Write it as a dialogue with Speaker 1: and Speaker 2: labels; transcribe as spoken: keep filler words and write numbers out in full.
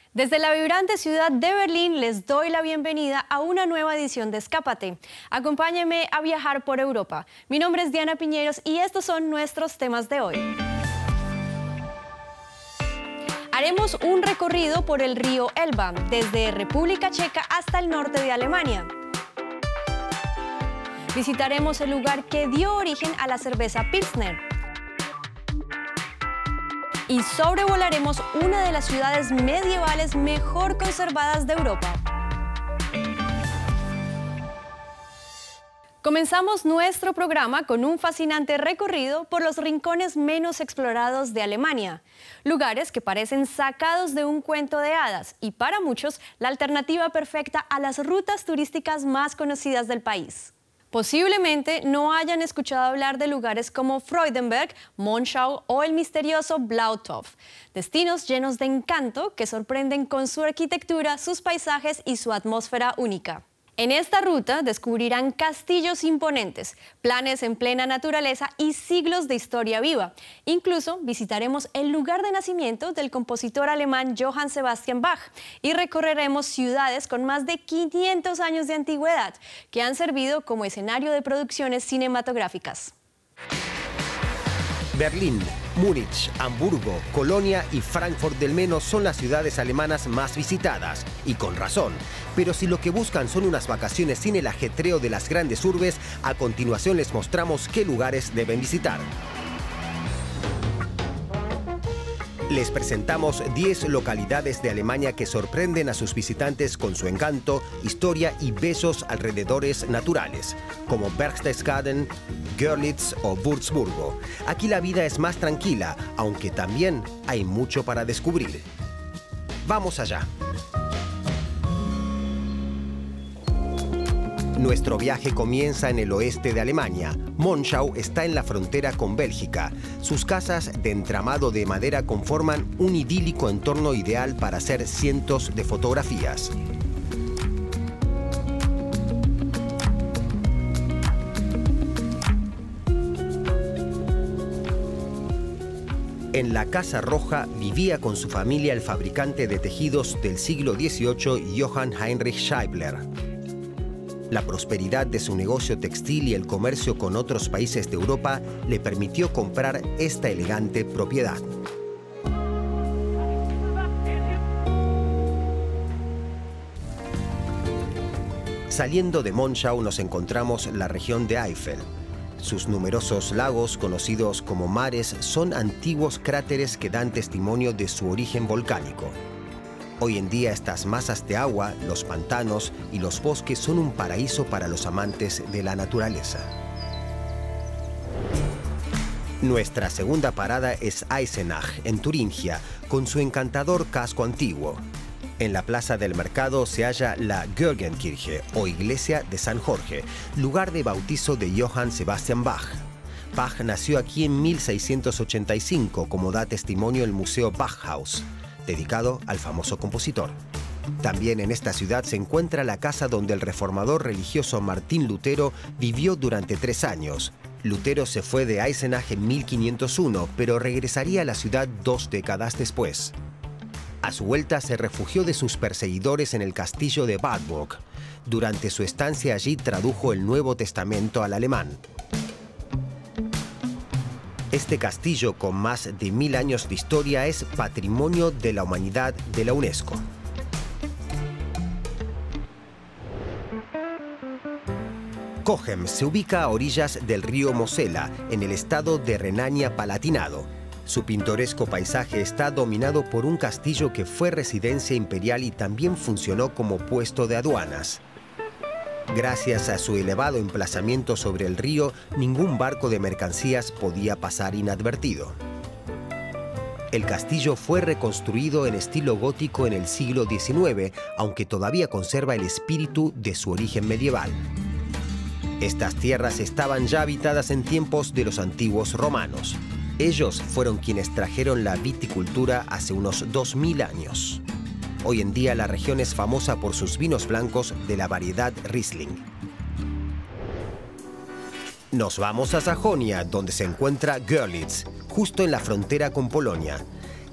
Speaker 1: Desde la vibrante ciudad de Berlín les doy la bienvenida a una nueva edición de Escápate. Acompáñenme a viajar por Europa. Mi nombre es Diana Piñeros y estos son nuestros temas de hoy. Haremos un recorrido por el río Elba, desde República Checa hasta el norte de Alemania. Visitaremos el lugar que dio origen a la cerveza Pilsner. Y sobrevolaremos una de las ciudades medievales mejor conservadas de Europa. Comenzamos nuestro programa con un fascinante recorrido por los rincones menos explorados de Alemania. Lugares que parecen sacados de un cuento de hadas y para muchos la alternativa perfecta a las rutas turísticas más conocidas del país. Posiblemente no hayan escuchado hablar de lugares como Freudenberg, Monschau o el misterioso Blautopf, destinos llenos de encanto que sorprenden con su arquitectura, sus paisajes y su atmósfera única. En esta ruta descubrirán castillos imponentes, planes en plena naturaleza y siglos de historia viva. Incluso visitaremos el lugar de nacimiento del compositor alemán Johann Sebastian Bach y recorreremos ciudades con más de quinientos años de antigüedad que han servido como escenario de producciones cinematográficas.
Speaker 2: Berlín, Múnich, Hamburgo, Colonia y Frankfurt del Meno son las ciudades alemanas más visitadas, y con razón. Pero si lo que buscan son unas vacaciones sin el ajetreo de las grandes urbes, a continuación les mostramos qué lugares deben visitar. Les presentamos diez localidades de Alemania que sorprenden a sus visitantes con su encanto, historia y bellos alrededores naturales, como Berchtesgaden, Görlitz o Würzburgo. Aquí la vida es más tranquila, aunque también hay mucho para descubrir. ¡Vamos allá! Nuestro viaje comienza en el oeste de Alemania. Monschau está en la frontera con Bélgica. Sus casas de entramado de madera conforman un idílico entorno ideal para hacer cientos de fotografías. En la Casa Roja vivía con su familia el fabricante de tejidos del siglo dieciocho Johann Heinrich Scheibler. La prosperidad de su negocio textil y el comercio con otros países de Europa le permitió comprar esta elegante propiedad. Saliendo de Monschau nos encontramos la región de Eifel. Sus numerosos lagos, conocidos como mares, son antiguos cráteres que dan testimonio de su origen volcánico. Hoy en día estas masas de agua, los pantanos y los bosques son un paraíso para los amantes de la naturaleza. Nuestra segunda parada es Eisenach, en Turingia, con su encantador casco antiguo. En la plaza del mercado se halla la Georgenkirche, o iglesia de San Jorge, lugar de bautizo de Johann Sebastian Bach. Bach nació aquí en mil seiscientos ochenta y cinco, como da testimonio el Museo Bachhaus, dedicado al famoso compositor. También en esta ciudad se encuentra la casa donde el reformador religioso Martín Lutero vivió durante tres años. Lutero se fue de Eisenach en mil quinientos uno, pero regresaría a la ciudad dos décadas después. A su vuelta se refugió de sus perseguidores en el castillo de Wartburg. Durante su estancia allí tradujo el Nuevo Testamento al alemán. Este castillo, con más de mil años de historia, es Patrimonio de la Humanidad de la UNESCO. Cochem se ubica a orillas del río Mosela, en el estado de Renania-Palatinado. Su pintoresco paisaje está dominado por un castillo que fue residencia imperial y también funcionó como puesto de aduanas. Gracias a su elevado emplazamiento sobre el río, ningún barco de mercancías podía pasar inadvertido. El castillo fue reconstruido en estilo gótico en el siglo diecinueve, aunque todavía conserva el espíritu de su origen medieval. Estas tierras estaban ya habitadas en tiempos de los antiguos romanos. Ellos fueron quienes trajeron la viticultura hace unos dos mil años. Hoy en día la región es famosa por sus vinos blancos de la variedad Riesling. Nos vamos a Sajonia, donde se encuentra Görlitz, justo en la frontera con Polonia.